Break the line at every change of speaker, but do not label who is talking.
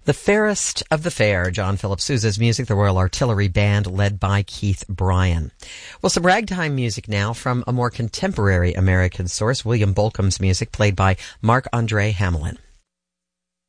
The Fairest of the Fair, John Philip Sousa's music, the Royal Artillery Band, led by Keith Bryan. Well, some ragtime music now from a more contemporary American source, William Bolcom's music, played by Mark-Andre Hamelin.